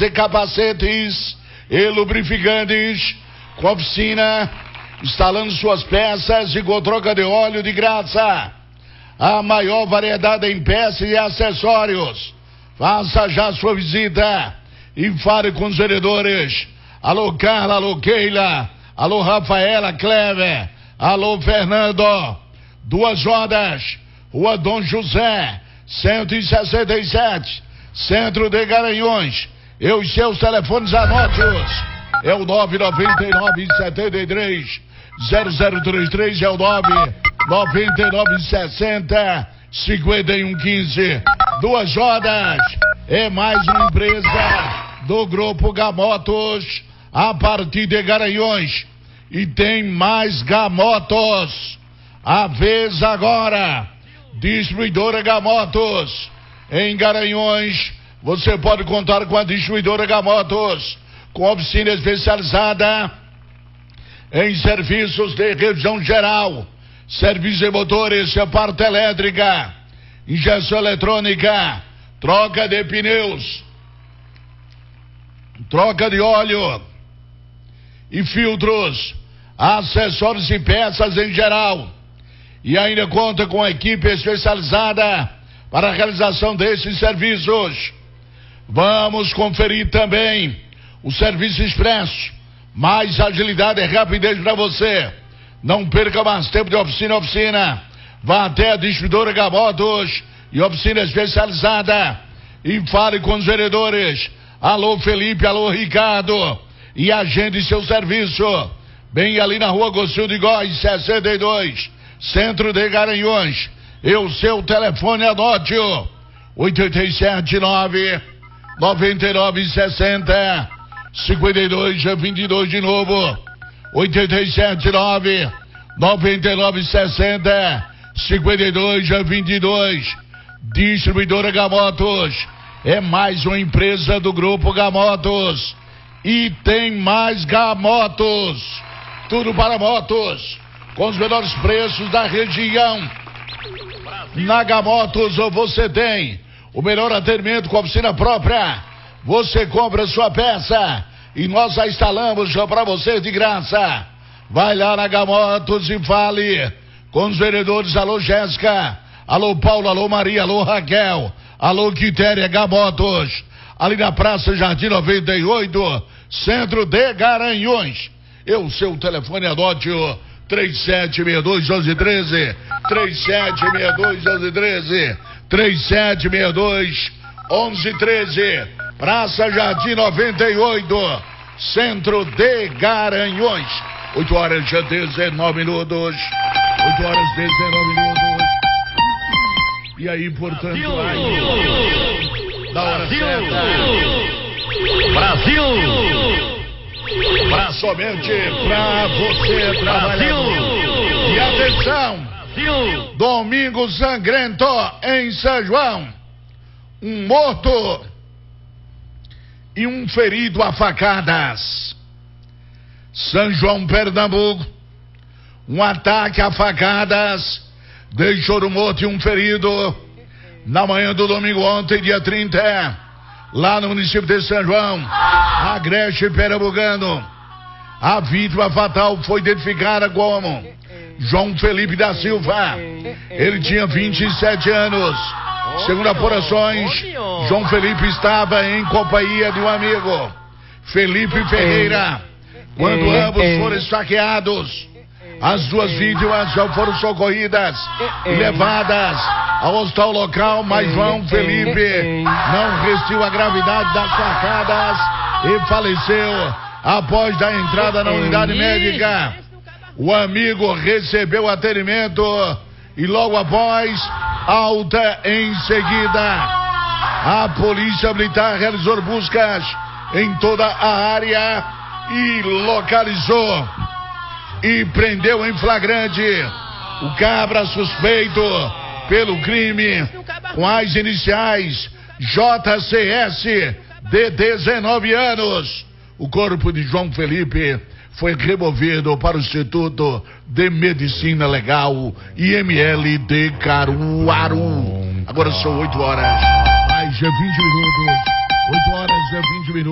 e capacetes e lubrificantes, com oficina, instalando suas peças e com troca de óleo de graça. A maior variedade em peças e acessórios. Faça já sua visita e fale com os vendedores. Alô Carla, alô Keila, alô Rafaela, Clever, alô Fernando. 2 Rodas, Rua Dom José, 167, Centro de Garanhuns. E os seus telefones, anote-os. É o 999-73-0033, é o 999-60-5115. 2 Rodas é mais uma empresa do Grupo Gamotos a partir de Garanhuns. E tem mais Gamotos. A vez agora, Distribuidora Gamotos. Em Garanhuns, você pode contar com a Distribuidora Gamotos, com oficina especializada em serviços de revisão geral, serviço de motores, parte elétrica, injeção eletrônica, troca de pneus, troca de óleo e filtros, acessórios e peças em geral. E ainda conta com a equipe especializada para a realização desses serviços. Vamos conferir também o serviço expresso, mais agilidade e rapidez para você. Não perca mais tempo de oficina a oficina. Vá até a Distribuidora Gamotos e oficina especializada e fale com os vendedores. Alô Felipe, alô Ricardo, e agende seu serviço. Bem ali na Rua Agostinho de Góes, 62, Centro de Garanhuns. E o seu telefone, anote-o: 887-9 9960 5222 de novo. 887-9 9960 5222. Distribuidora Gamotos é mais uma empresa do Grupo Gamotos. E tem mais Gamotos. Tudo para motos, com os menores preços da região. Na Gamotos você tem o melhor atendimento com oficina própria. Você compra sua peça e nós a instalamos para você de graça. Vai lá na Gamotos e fale com os vendedores. Alô Jéssica, alô Paulo, alô Maria, alô Raquel, alô Quitéria. Gamotos, ali na Praça Jardim 98, Centro de Garanhuns. E o seu telefone, anote-o: 3762-1113, 3762-1113, 3762-1113, Praça Jardim 98, Centro de Garanhuns. 8 horas e 19 minutos. 8 horas e 19 minutos. E aí, portanto, aí, da hora certa. Brasil! Somente pra você trabalhar. E atenção, Brasil! domingo sangrento em São João. Um morto e um ferido a facadas. São João, Pernambuco. Um ataque a facadas deixou um morto e um ferido na manhã do domingo ontem, dia 30, lá no município de São João, Agreste Pernambucano. A vítima fatal foi identificada como João Felipe da Silva. Ele tinha 27 anos. Segundo apurações, João Felipe estava em companhia de um amigo, Felipe Ferreira, quando ambos foram esfaqueados. As duas vítimas já foram socorridas e levadas ao hospital local, mas João Felipe não resistiu à gravidade das facadas e faleceu após dar entrada na unidade médica. O amigo recebeu atendimento e logo após, alta em seguida. A polícia militar realizou buscas em toda a área e localizou e prendeu em flagrante o cabra suspeito pelo crime com as iniciais JCS, de 19 anos. O corpo de João Felipe foi removido para o Instituto de Medicina Legal IML de Caruaru. Agora são 8 horas mais de 20 minutos. 8 horas e 20 minutos.